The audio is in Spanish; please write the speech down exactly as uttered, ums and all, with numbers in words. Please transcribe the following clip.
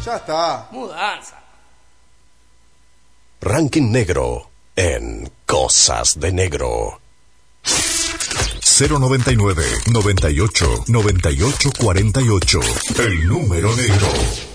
Ya está. Mudanza. Ranking negro en Cosas de Negro. cero noventa y nueve, noventa y ocho, noventa y ocho cuarenta y ocho. El número negro.